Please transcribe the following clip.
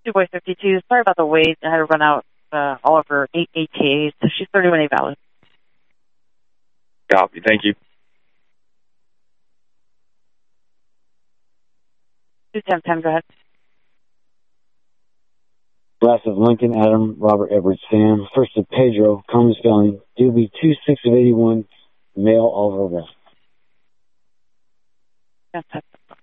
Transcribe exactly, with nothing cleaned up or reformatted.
two boy fifty-two. Sorry about the wait. I had to run out uh, all of her eight A T As, so she's thirty-one A valid. Copy. Thank you. two ten ten, go ahead. Last of Lincoln, Adam, Robert, Edward, Sam. First of Pedro, common spelling. Doobie two six of eighty-one, male, Oliver West. Fantastic.